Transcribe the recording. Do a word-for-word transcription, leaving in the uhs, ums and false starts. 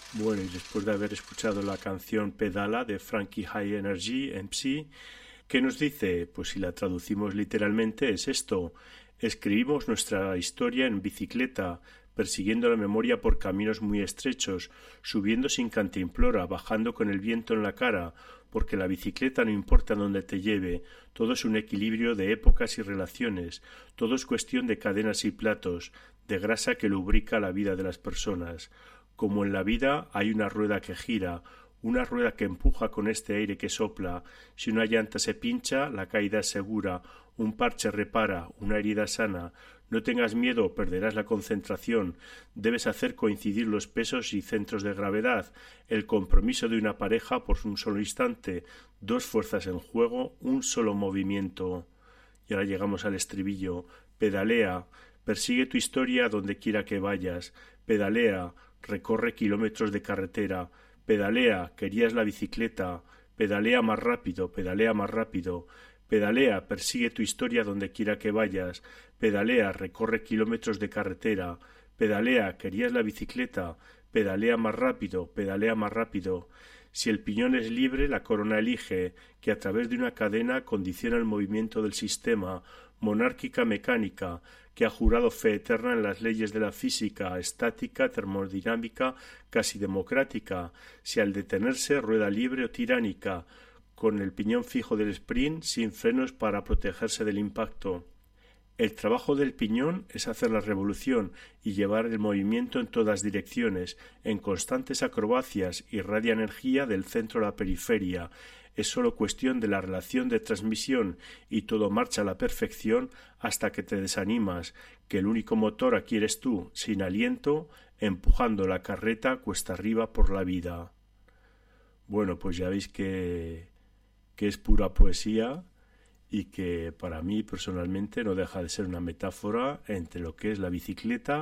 Bueno, y después de haber escuchado la canción Pedala de Frankie High Energy M C, ¿qué nos dice? Pues si la traducimos literalmente es esto: escribimos nuestra historia en bicicleta, persiguiendo la memoria por caminos muy estrechos, subiendo sin cantimplora, bajando con el viento en la cara, porque la bicicleta no importa dónde te lleve, todo es un equilibrio de épocas y relaciones, todo es cuestión de cadenas y platos, de grasa que lubrica la vida de las personas. Como en la vida hay una rueda que gira, una rueda que empuja con este aire que sopla. Si una llanta se pincha, la caída es segura, un parche repara, una herida sana. No tengas miedo, perderás la concentración. Debes hacer coincidir los pesos y centros de gravedad, el compromiso de una pareja por un solo instante, dos fuerzas en juego, un solo movimiento. Y ahora llegamos al estribillo. Pedalea, persigue tu historia donde quiera que vayas. Pedalea, recorre kilómetros de carretera. Pedalea, querías la bicicleta. Pedalea más rápido, pedalea más rápido. Pedalea, persigue tu historia donde quiera que vayas. Pedalea, recorre kilómetros de carretera. Pedalea, querías la bicicleta. Pedalea más rápido, pedalea más rápido. Si el piñón es libre, la corona elige, que a través de una cadena condiciona el movimiento del sistema, monárquica mecánica, que ha jurado fe eterna en las leyes de la física, estática, termodinámica, casi democrática, si al detenerse rueda libre o tiránica, con el piñón fijo del sprint, sin frenos para protegerse del impacto. El trabajo del piñón es hacer la revolución y llevar el movimiento en todas direcciones, en constantes acrobacias, irradia energía del centro a la periferia. Es sólo cuestión de la relación de transmisión y todo marcha a la perfección hasta que te desanimas, que el único motor aquí eres tú, sin aliento, empujando la carreta cuesta arriba por la vida. Bueno, pues ya veis que, que es pura poesía y que para mí personalmente no deja de ser una metáfora entre lo que es la bicicleta